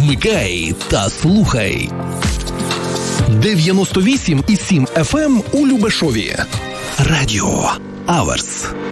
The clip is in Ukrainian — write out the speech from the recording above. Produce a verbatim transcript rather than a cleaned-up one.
Вмикай та слухай. дев'яносто вісім і сім еф ем у Любешові. Радіо Аверс.